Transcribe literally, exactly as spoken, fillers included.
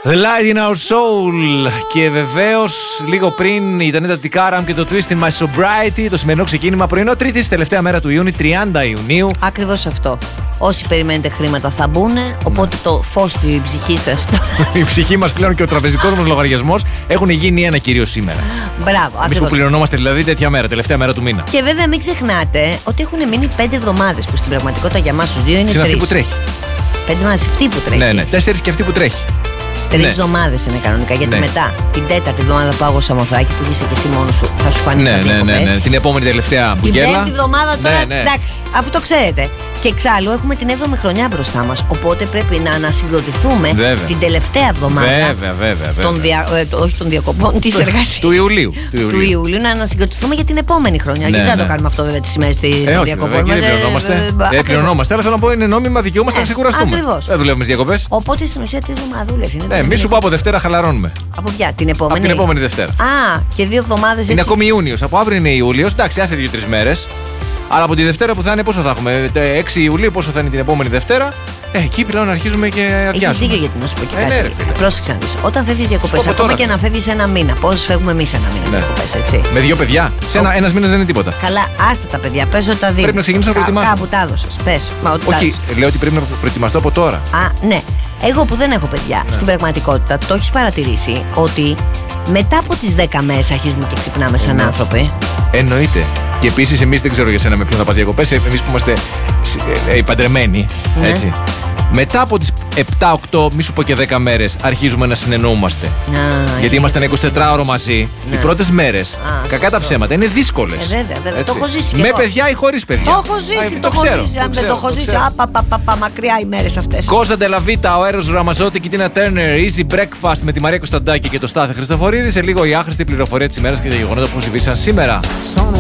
The Light in Our Soul. Και βεβαίως λίγο πριν ήταν η Τικάραμ και το Twist in My Sobriety. Το σημερινό ξεκίνημα πρωινό Τρίτη, τελευταία μέρα του Ιούνιου, τριάντα Ιουνίου. Ακριβώς αυτό. Όσοι περιμένετε χρήματα θα μπουν, οπότε ναι. Το φως του, η ψυχή σας. Η ψυχή μας πλέον και ο τραπεζικός μας λογαριασμός έχουν γίνει ένα κυρίως σήμερα. Μπράβο. Εμείς που πληρωνόμαστε δηλαδή τέτοια μέρα, τελευταία μέρα του μήνα. Και βέβαια μην ξεχνάτε ότι έχουν μείνει πέντε εβδομάδες που στην πραγματικότητα για εμάς τους δύο είναι τρεις. Είναι αυτή που τρέχει. Πέντε εβδομάδες αυτή που τρέχει. Ναι, ναι, τέσσερις και αυτή που τρέχει. Τρεις ναι. εβδομάδες είναι κανονικά. Γιατί ναι. μετά την τέταρτη εβδομάδα που άγω Σαμοθράκη που είσαι και εσύ μόνος σου, θα σου φανεί ναι, σαν ναι, ναι, ναι. Την επόμενη τελευταία μπουγέλα. Την πέμπτη εβδομάδα τώρα. Ναι, ναι. Εντάξει, αφού το ξέρετε. Και εξάλλου έχουμε την έβδομη χρονιά μπροστά μας. Οπότε πρέπει να ανασυγκροτηθούμε βέβαια. Την τελευταία εβδομάδα. Βέβαια, βέβαια. βέβαια. Των δια, ε, όχι των διακοπών, τη εργασία. Του Ιουλίου. Του Ιουλίου. Του Ιουλίου να ανασυγκροτηθούμε για την επόμενη χρονιά. Ναι, γιατί δεν ναι. το κάνουμε αυτό βέβαια τις ημέρες των ε, διακοπών. Δεν πληρωνόμαστε. Δεν πληρωνόμαστε. Αλλά θέλω να πω είναι νόμιμα, δικαιούμαστε να ξεκουραστούμε. Ακριβώς. Δεν δουλεύουμε στις διακοπές. Οπότε στην ουσία τρεις εβδομαδούλες είναι. Ναι, μη σου πω από Δευτέρα χαλαρώνουμε. Από ποια, την επόμενη. Από την επόμενη Δευτέρα. Α, και δύο εβδομάδες έτσι. Είναι ακόμη Ιούνιος. Από αύριο είναι Ιούλιος. Εντάξει, άσε δύο-τρεις μέρες. Αλλά από τη Δευτέρα που θα είναι, πόσο θα έχουμε, έξι Ιουλίου, πόσο θα είναι την επόμενη Δευτέρα. Ε, εκεί πλέον αρχίζουμε και αδειάζουμε. Έχεις δίκιο γιατί να σου πω και ε, κάτι. Ναι, ρε, φίλε. Πρόσεξε να δεις. Όταν φεύγεις διακοπές, ακόμα τώρα. και να φεύγεις ένα μήνα, πώς φεύγουμε εμείς ένα μήνα ναι. διακοπές, έτσι. Με δύο παιδιά. Σε ένα, ένας μήνας δεν είναι τίποτα. Καλά, άστα τα παιδιά, πες ότι τα δίνεις. Πρέπει να ξεκινήσω να προετοιμάσω. Κάπου τα έδωσες. Πες. Μα, ότι Όχι, λέω ότι πρέπει να προετοιμαστώ από τώρα. Α, ναι. Εγώ που δεν έχω παιδιά, ναι. Στην πραγματικότητα το έχεις παρατηρήσει ότι μετά από τις δέκα μέρες αρχίζουμε και ξυπνάμε σαν ναι. άνθρωποι. Εννοείται. Και επίσης, εμείς δεν ξέρω για σένα με ποιον θα πας διακοπές. Εμείς που είμαστε ε, ε, παντρεμένοι. Ναι. Έτσι. Μετά από τις επτά οκτώ, μη σου πω και δέκα μέρες, αρχίζουμε να συνεννοούμαστε. Α, γιατί είμαστε ένα εικοσιτετράωρο μαζί. Ναι. Οι πρώτες μέρες, Α, κακά τα ψέματα, είναι δύσκολες. Ε, βέβαια, βέβαια. Το έχω ζήσει. Με παιδιά ή χωρίς παιδιά. Το έχω ζήσει, Α, το, το έχω ζήσει. Αν δεν το έχω ζήσει, απαπαπαπα, μακριά οι μέρες αυτές. Κώστα Ντελαβίτα, ο Έρος Ραμαζότη και η Τίνα Τέρνερ. Easy Breakfast με τη Μαρία Κωνσταντάκη και το Στάθη Χριστοφορίδη. Σε λίγο η άχρηστη πληροφορία της ημέρας και τα γεγονότα που συμβήσαν σήμερα.